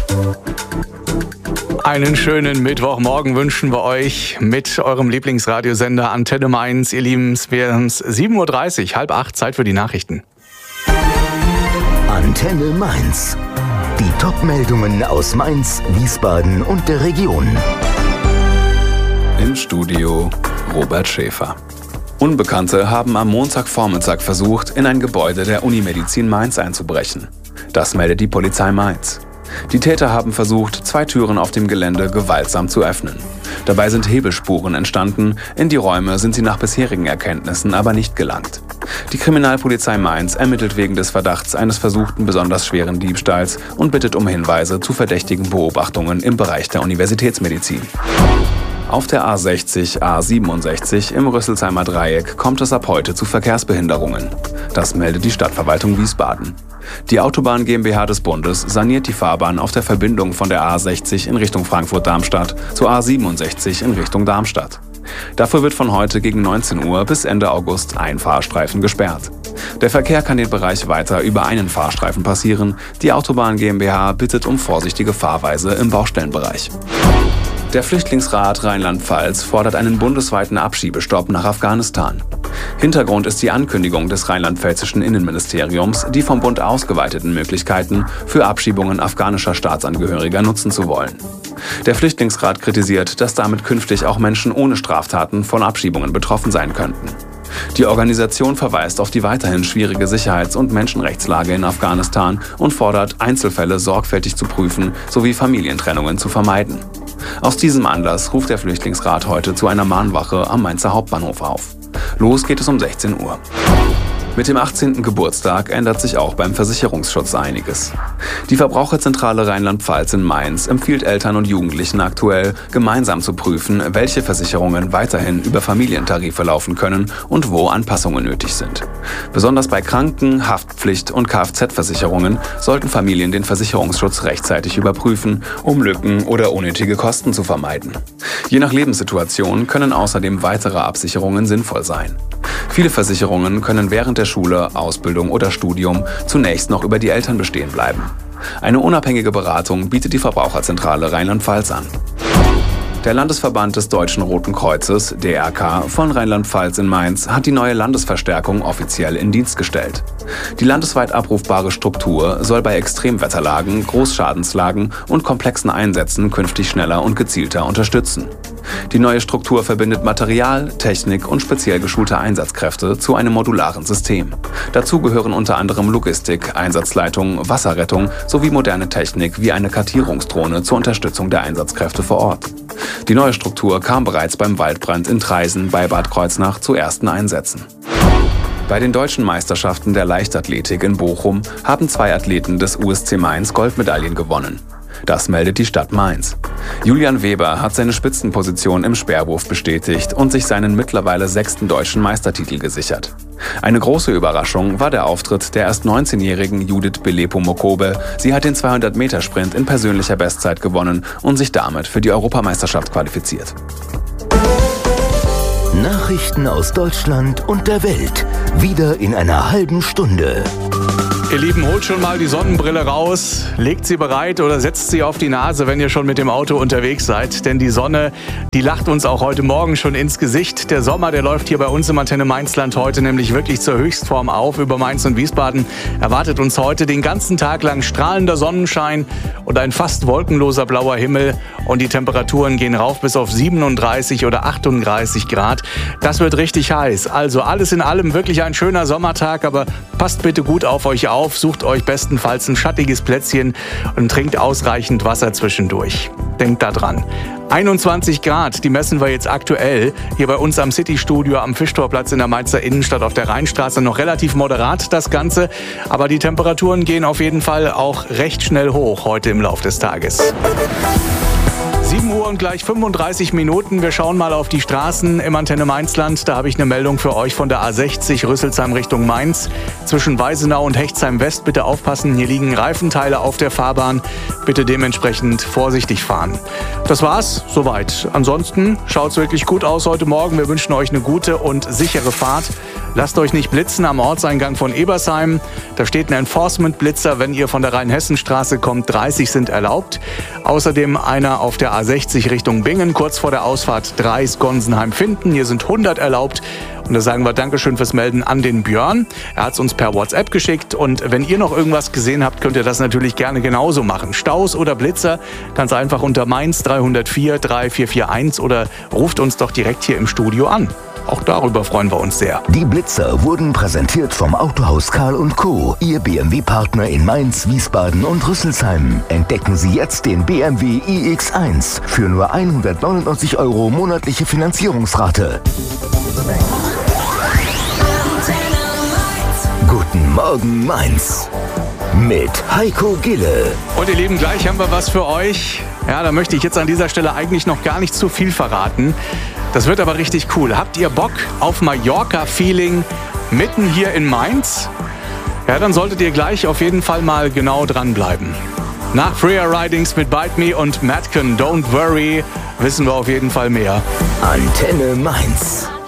Einen schönen Mittwochmorgen wünschen wir euch mit eurem Lieblingsradiosender Antenne Mainz. Ihr Lieben, wir haben es 7:30 Uhr, 7:30, Zeit für die Nachrichten. Antenne Mainz. Die Top-Meldungen aus Mainz, Wiesbaden und der Region. Im Studio Robert Schäfer. Unbekannte haben am Montagvormittag versucht, in ein Gebäude der Unimedizin Mainz einzubrechen. Das meldet die Polizei Mainz. Die Täter haben versucht, 2 Türen auf dem Gelände gewaltsam zu öffnen. Dabei sind Hebelspuren entstanden, in die Räume sind sie nach bisherigen Erkenntnissen aber nicht gelangt. Die Kriminalpolizei Mainz ermittelt wegen des Verdachts eines versuchten besonders schweren Diebstahls und bittet um Hinweise zu verdächtigen Beobachtungen im Bereich der Universitätsmedizin. Auf der A60, A67 im Rüsselsheimer Dreieck kommt es ab heute zu Verkehrsbehinderungen. Das meldet die Stadtverwaltung Wiesbaden. Die Autobahn GmbH des Bundes saniert die Fahrbahn auf der Verbindung von der A60 in Richtung Frankfurt-Darmstadt zur A67 in Richtung Darmstadt. Dafür wird von heute gegen 19 Uhr bis Ende August ein Fahrstreifen gesperrt. Der Verkehr kann den Bereich weiter über einen Fahrstreifen passieren. Die Autobahn GmbH bittet um vorsichtige Fahrweise im Baustellenbereich. Der Flüchtlingsrat Rheinland-Pfalz fordert einen bundesweiten Abschiebestopp nach Afghanistan. Hintergrund ist die Ankündigung des rheinland-pfälzischen Innenministeriums, die vom Bund ausgeweiteten Möglichkeiten für Abschiebungen afghanischer Staatsangehöriger nutzen zu wollen. Der Flüchtlingsrat kritisiert, dass damit künftig auch Menschen ohne Straftaten von Abschiebungen betroffen sein könnten. Die Organisation verweist auf die weiterhin schwierige Sicherheits- und Menschenrechtslage in Afghanistan und fordert, Einzelfälle sorgfältig zu prüfen sowie Familientrennungen zu vermeiden. Aus diesem Anlass ruft der Flüchtlingsrat heute zu einer Mahnwache am Mainzer Hauptbahnhof auf. Los geht es um 16 Uhr. Mit dem 18. Geburtstag ändert sich auch beim Versicherungsschutz einiges. Die Verbraucherzentrale Rheinland-Pfalz in Mainz empfiehlt Eltern und Jugendlichen aktuell, gemeinsam zu prüfen, welche Versicherungen weiterhin über Familientarife laufen können und wo Anpassungen nötig sind. Besonders bei Kranken-, Haftpflicht- und Kfz-Versicherungen sollten Familien den Versicherungsschutz rechtzeitig überprüfen, um Lücken oder unnötige Kosten zu vermeiden. Je nach Lebenssituation können außerdem weitere Absicherungen sinnvoll sein. Viele Versicherungen können während der Schule, Ausbildung oder Studium zunächst noch über die Eltern bestehen bleiben. Eine unabhängige Beratung bietet die Verbraucherzentrale Rheinland-Pfalz an. Der Landesverband des Deutschen Roten Kreuzes, DRK, von Rheinland-Pfalz in Mainz hat die neue Landesverstärkung offiziell in Dienst gestellt. Die landesweit abrufbare Struktur soll bei Extremwetterlagen, Großschadenslagen und komplexen Einsätzen künftig schneller und gezielter unterstützen. Die neue Struktur verbindet Material, Technik und speziell geschulte Einsatzkräfte zu einem modularen System. Dazu gehören unter anderem Logistik, Einsatzleitung, Wasserrettung sowie moderne Technik wie eine Kartierungsdrohne zur Unterstützung der Einsatzkräfte vor Ort. Die neue Struktur kam bereits beim Waldbrand in Traisen bei Bad Kreuznach zu ersten Einsätzen. Bei den deutschen Meisterschaften der Leichtathletik in Bochum haben 2 Athleten des USC Mainz Goldmedaillen gewonnen. Das meldet die Stadt Mainz. Julian Weber hat seine Spitzenposition im Speerwurf bestätigt und sich seinen mittlerweile 6. deutschen Meistertitel gesichert. Eine große Überraschung war der Auftritt der erst 19-jährigen Judith Belepo-Mokobe. Sie hat den 200-Meter-Sprint in persönlicher Bestzeit gewonnen und sich damit für die Europameisterschaft qualifiziert. Nachrichten aus Deutschland und der Welt. Wieder in einer halben Stunde. Ihr Lieben, holt schon mal die Sonnenbrille raus, legt sie bereit oder setzt sie auf die Nase, wenn ihr schon mit dem Auto unterwegs seid. Denn die Sonne, die lacht uns auch heute Morgen schon ins Gesicht. Der Sommer, der läuft hier bei uns im Antenne Mainzland heute nämlich wirklich zur Höchstform auf. Über Mainz und Wiesbaden erwartet uns heute den ganzen Tag lang strahlender Sonnenschein und ein fast wolkenloser blauer Himmel. Und die Temperaturen gehen rauf bis auf 37 oder 38 Grad. Das wird richtig heiß. Also alles in allem wirklich ein schöner Sommertag, aber passt bitte gut auf euch auf. Sucht euch bestenfalls ein schattiges Plätzchen und trinkt ausreichend Wasser zwischendurch. Denkt da dran. 21 Grad, die messen wir jetzt aktuell hier bei uns am City-Studio am Fischtorplatz in der Mainzer Innenstadt auf der Rheinstraße. Noch relativ moderat das Ganze, aber die Temperaturen gehen auf jeden Fall auch recht schnell hoch heute im Lauf des Tages. 7 Uhr und gleich 35 Minuten. Wir schauen mal auf die Straßen im Antenne Mainzland. Da habe ich eine Meldung für euch von der A60 Rüsselsheim Richtung Mainz. Zwischen Weisenau und Hechtsheim West bitte aufpassen. Hier liegen Reifenteile auf der Fahrbahn. Bitte dementsprechend vorsichtig fahren. Das war's soweit. Ansonsten schaut's wirklich gut aus heute Morgen. Wir wünschen euch eine gute und sichere Fahrt. Lasst euch nicht blitzen am Ortseingang von Ebersheim. Da steht ein Enforcement-Blitzer. Wenn ihr von der Rheinhessenstraße kommt, 30 sind erlaubt. Außerdem einer auf der A60 Richtung Bingen, kurz vor der Ausfahrt Dreis-Gonsenheim-Finden. Hier sind 100 erlaubt. Und da sagen wir Dankeschön fürs Melden an den Björn. Er hat es uns per WhatsApp geschickt. Und wenn ihr noch irgendwas gesehen habt, könnt ihr das natürlich gerne genauso machen. Staus oder Blitzer, ganz einfach unter Mainz 304 3441 oder ruft uns doch direkt hier im Studio an. Auch darüber freuen wir uns sehr. Die Blitzer wurden präsentiert vom Autohaus Karl & Co., Ihr BMW-Partner in Mainz, Wiesbaden und Rüsselsheim. Entdecken Sie jetzt den BMW iX1 für nur 199 € monatliche Finanzierungsrate. Guten Morgen Mainz mit Heiko Gille. Und ihr Lieben, gleich haben wir was für euch. Ja, da möchte ich jetzt an dieser Stelle eigentlich noch gar nicht zu viel verraten. Das wird aber richtig cool. Habt ihr Bock auf Mallorca-Feeling mitten hier in Mainz? Ja, dann solltet ihr gleich auf jeden Fall mal genau dranbleiben. Nach Freer Ridings mit Bite Me und Matken Don't Worry wissen wir auf jeden Fall mehr. Antenne Mainz.